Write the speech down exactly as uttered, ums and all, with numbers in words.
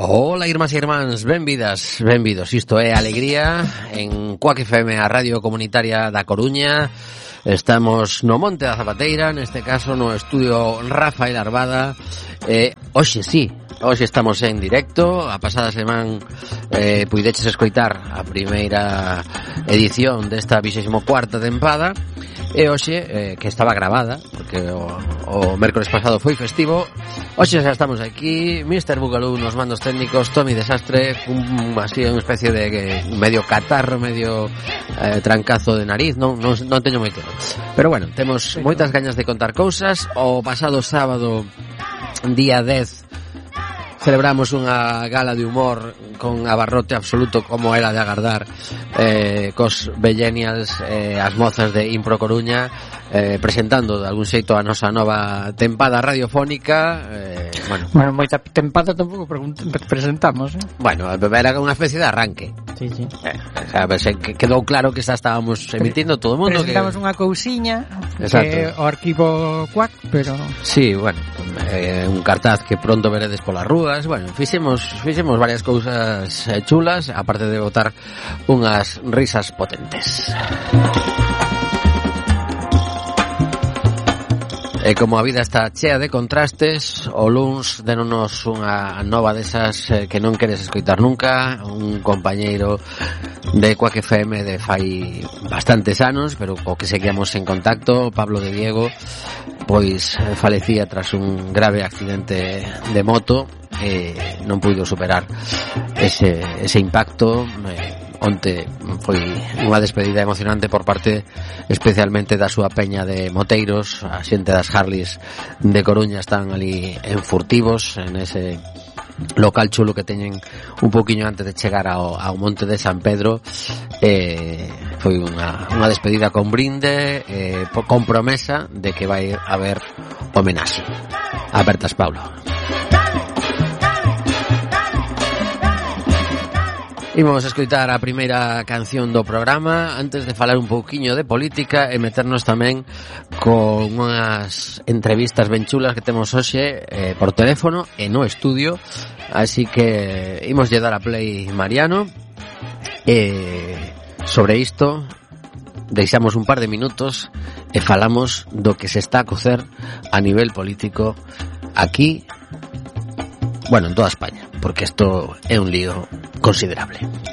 Ola, irmás e irmáns, benvidas, benvidos. Isto é Alegría en Cuac F M, a Radio Comunitaria da Coruña. Estamos no Monte da Zapateira, neste caso no estudio Rafael Arbada. eh, Hoxe sí, hoxe estamos en directo. A pasada semana eh, puideches escoitar a primeira edición desta vigésimo cuarta tempada. E hoxe, eh, que estaba grabada, porque o, o mércoles pasado foi festivo, hoxe xa estamos aquí, mister Bugalú nos mandos técnicos, Tommy Desastre, un, así unha especie de que, medio catarro, medio eh, trancazo de nariz, non, non, non teño moito. Pero bueno, temos moitas gañas de contar cousas. O pasado sábado, día dez, celebramos unha gala de humor con abarrote absoluto, como era de agardar, eh, cos Bellenials, eh, as mozas de Impro Coruña, eh, presentando de algún xeito a nosa nova tempada radiofónica. eh, bueno, bueno, moita tempada tampouco presentamos, eh? Bueno, era unha especie de arranque. Sí, sí. Eh, o sea, pues, eh, quedou claro que xa estábamos emitindo todo o mundo. Presentamos que... unha cousiña, exacto, que o arquivo Cuac, pero... Sí, bueno, eh, un cartaz que pronto veredes polas rúas. Bueno, fixemos, fixemos varias cousas eh, chulas, aparte de botar unhas risas potentes. E como a vida está chea de contrastes, o luns denonos unha nova desas eh, que non queres escoitar nunca. Un compañeiro de Cuac F M de fai bastantes anos, pero co que seguíamos en contacto, Pablo de Diego, pois falecía tras un grave accidente de moto e non puido superar ese, ese impacto. eh, Onte foi unha despedida emocionante por parte especialmente da súa peña de moteiros. A xente das Harleys de Coruña están ali en furtivos en ese local chulo que teñen un poquinho antes de chegar ao, ao Monte de San Pedro. eh, Foi unha, unha despedida con brinde, eh, con promesa de que vai haber homenaxe. Apertas, Pablo. Imos a escoitar a primeira canción do programa antes de falar un pouquiño de política e meternos tamén con unhas entrevistas ben chulas que temos hoxe eh, por teléfono e no estudio. Así que imos lle dar a play, Mariano, e sobre isto deixamos un par de minutos e falamos do que se está a cocer a nivel político aquí, bueno, en toda España, porque isto é un lío considerable.